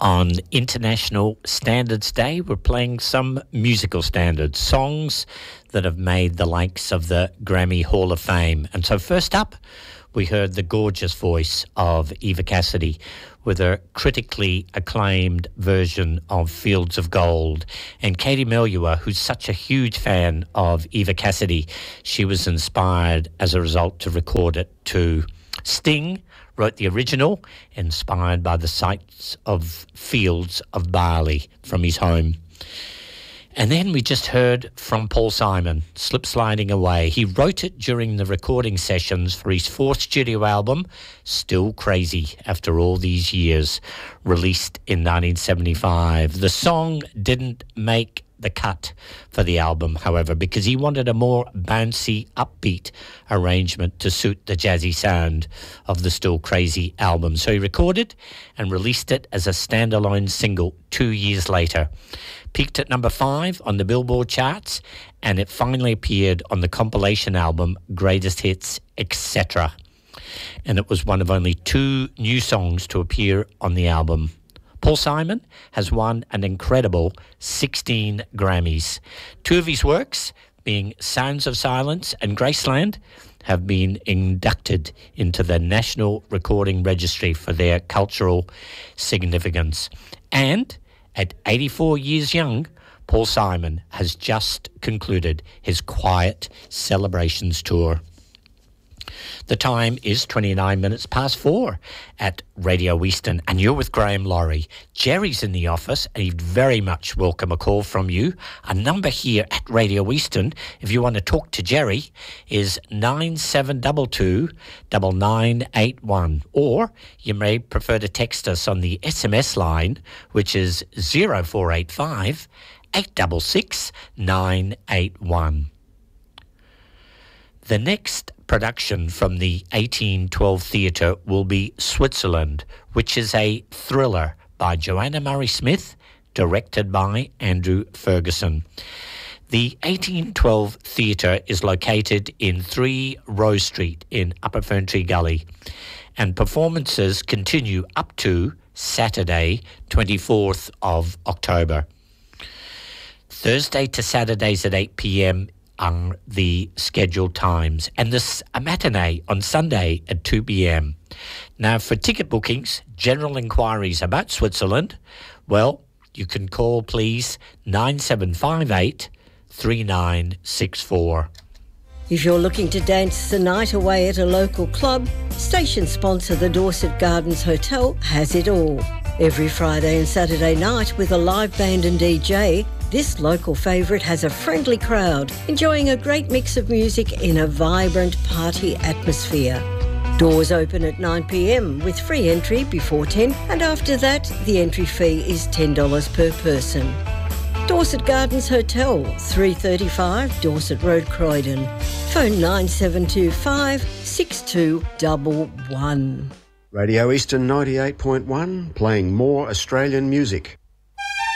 On International Standards Day, we're playing some musical standards, songs that have made the likes of the Grammy Hall of Fame. And so first up, we heard the gorgeous voice of Eva Cassidy with her critically acclaimed version of Fields of Gold. And Katie Melua, who's such a huge fan of Eva Cassidy, she was inspired as a result to record it too. Sting wrote the original, inspired by the sights of fields of barley from his home. And then we just heard from Paul Simon, Slip Sliding Away. He wrote it during the recording sessions for his fourth studio album, Still Crazy, after all these years, released in 1975. The song didn't make the cut for the album, however, because he wanted a more bouncy, upbeat arrangement to suit the jazzy sound of the Still Crazy album. So he recorded and released it as a standalone single 2 years later. Peaked at number 5 on the Billboard charts, and it finally appeared on the compilation album Greatest Hits, Etc. And it was one of only 2 new songs to appear on the album. Paul Simon has won an incredible 16 Grammys. 2 of his works, being Sounds of Silence and Graceland, have been inducted into the National Recording Registry for their cultural significance. And at 84 years young, Paul Simon has just concluded his Quiet Celebrations tour. The time is 29 minutes past 4 at Radio Eastern, and you're with Graham Laurie. Jerry's in the office, and he'd very much welcome a call from you. A number here at Radio Eastern, if you want to talk to Jerry, is 9722 9981, or you may prefer to text us on the SMS line, which is 0485 866 981. The next production from the 1812 Theatre will be Switzerland, which is a thriller by Joanna Murray Smith, directed by Andrew Ferguson. The 1812 Theatre is located in 3 Rose Street in Upper Ferntree Gully, and performances continue up to Saturday, 24th of October. Thursday to Saturdays at 8 p.m. are the scheduled times, and this a matinee on Sunday at 2 p.m. Now, for ticket bookings, general inquiries about Switzerland, well, you can call, please, 9758 3964. If you're looking to dance the night away at a local club, station sponsor the Dorset Gardens Hotel has it all. Every Friday and Saturday night with a live band and DJ, this local favourite has a friendly crowd, enjoying a great mix of music in a vibrant party atmosphere. Doors open at 9 p.m. with free entry before 10, and after that, the entry fee is $10 per person. Dorset Gardens Hotel, 335 Dorset Road, Croydon. Phone 9725 6211. Radio Eastern 98.1, playing more Australian music.